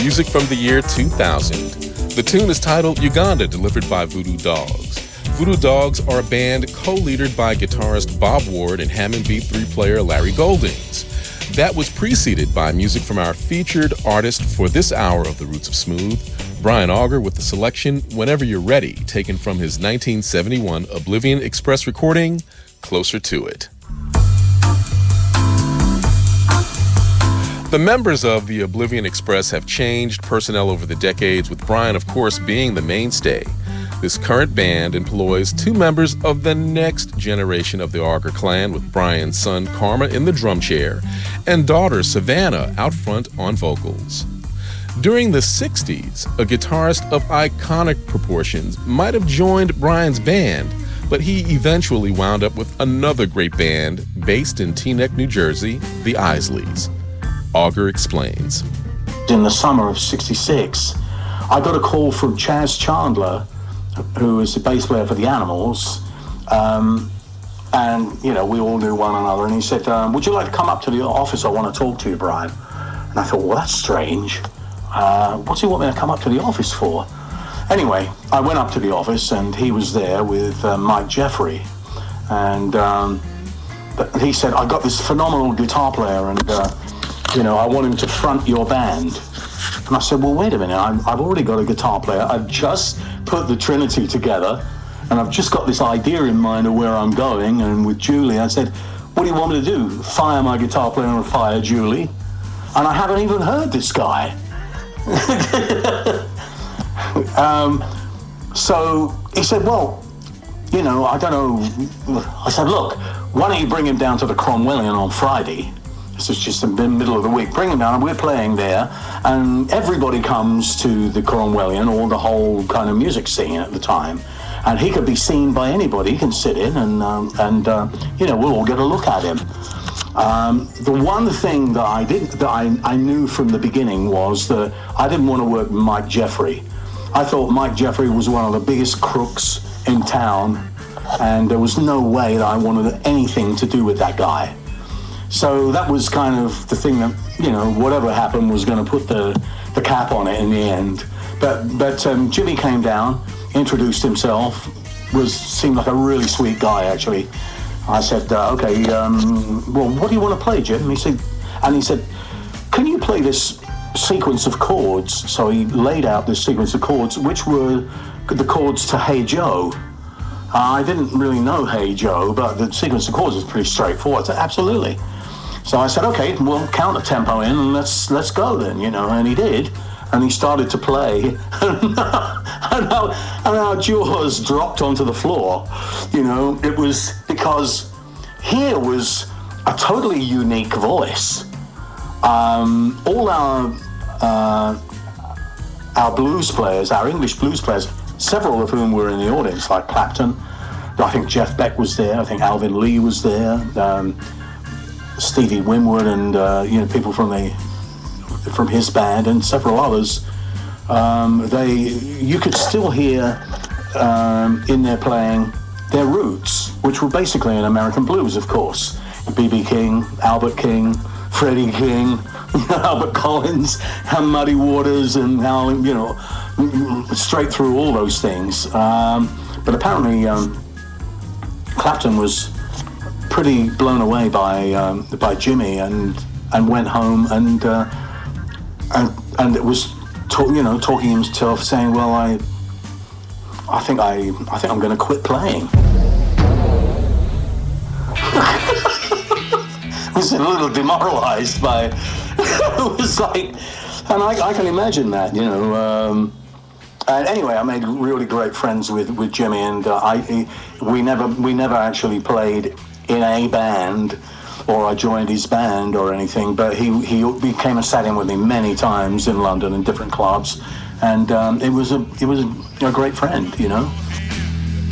music from the year 2000. The tune is titled Uganda, delivered by Voodoo Dogs. Voodoo Dogs are a band co-leadered by guitarist Bob Ward and Hammond B3 player Larry Goldings. That was preceded by music from our featured artist for this hour of The Roots of Smooth, Brian Auger, with the selection Whenever You're Ready, taken from his 1971 Oblivion Express recording, Closer to It. The members of the Oblivion Express have changed personnel over the decades, with Brian, of course, being the mainstay. This current band employs two members of the next generation of the Auger clan, with Brian's son Karma in the drum chair and daughter Savannah out front on vocals. During the 60s, a guitarist of iconic proportions might have joined Brian's band, but he eventually wound up with another great band based in Teaneck, New Jersey, the Isleys. Auger explains. In the summer of '66, I got a call from Chaz Chandler, who was the bass player for the Animals, and, you know, we all knew one another, and he said, would you like to come up to the office? I want to talk to you, Brian. And I thought, well, that's strange. What's he want me to come up to the office for? Anyway, I went up to the office, and he was there with Mike Jeffrey, and he said, I got this phenomenal guitar player, and you know, I want him to front your band. And I said, well, wait a minute, I've already got a guitar player. I've just put the Trinity together, and I've just got this idea in mind of where I'm going. And with Julie, I said, what do you want me to do? Fire my guitar player and fire Julie? And I haven't even heard this guy. So he said, well, you know, I don't know. I said, look, why don't you bring him down to the Cromwellian on Friday? This is just in the middle of the week. Bring him down, and we're playing there, and everybody comes to the Cromwellian, or the whole kind of music scene at the time, and he could be seen by anybody. He can sit in, and you know, we'll all get a look at him. The one thing that I knew from the beginning was that I didn't want to work with Mike Jeffrey. I thought Mike Jeffrey was one of the biggest crooks in town, and there was no way that I wanted anything to do with that guy. So that was kind of the thing that, you know, whatever happened was going to put the cap on it in the end. But Jimmy came down, introduced himself, seemed like a really sweet guy, actually. I said, okay, well, what do you want to play, Jim? And he said, can you play this sequence of chords? So he laid out this sequence of chords, which were the chords to Hey Joe. I didn't really know Hey Joe, but the sequence of chords is pretty straightforward. I said, absolutely. So I said, okay, we'll count a tempo in, and let's go then, you know. And he did, and he started to play, and our jaws dropped onto the floor. You know, it was because here was a totally unique voice. All our blues players, our English blues players, several of whom were in the audience, like Clapton. I think Jeff Beck was there. I think Alvin Lee was there. Stevie Winwood, and you know, people from his band, and several others. You could still hear in their playing their roots, which were basically in American blues, of course. B.B. King, Albert King, Freddie King, Albert Collins, and Muddy Waters, and how, you know, straight through all those things. But apparently Clapton was pretty blown away by Jimmy, and went home, and it was talking himself, saying, well, I think I'm going to quit playing. I was a little demoralized by it was like, and I can imagine that, you know. And anyway, I made really great friends with Jimmy, and we never actually played in a band, or I joined his band or anything. But he came and sat in with me many times in London in different clubs, and it was a great friend, you know.